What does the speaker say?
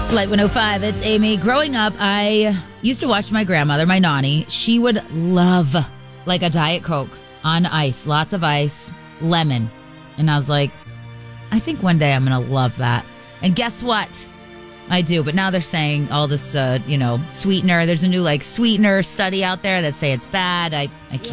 Flight 105, it's Amy. Growing up, I used to watch my grandmother, my nanny. She would love like a Diet Coke on ice, lots of ice, lemon. And I was like, I think one day I'm going to love that. And guess what? I do. But now they're saying all this, sweetener. There's a new sweetener study out there that say it's bad. I can't.